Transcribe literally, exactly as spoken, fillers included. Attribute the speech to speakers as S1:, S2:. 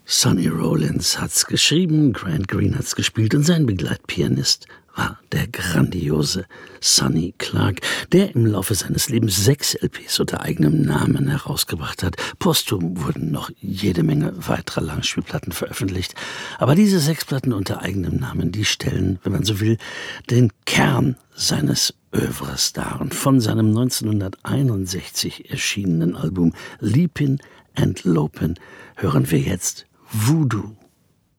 S1: Sonny Rollins hat's geschrieben, Grant Green hat's gespielt und sein Begleitpianist war der grandiose Sonny Clark, der im Laufe seines Lebens sechs L Ps unter eigenem Namen herausgebracht hat. Posthum wurden noch jede Menge weiterer Langspielplatten veröffentlicht. Aber diese sechs Platten unter eigenem Namen, die stellen, wenn man so will, den Kern seines Œuvres dar. Und von seinem neunzehnhunderteinundsechzig erschienenen Album Leapin' and Lopin' hören wir jetzt Voodoo.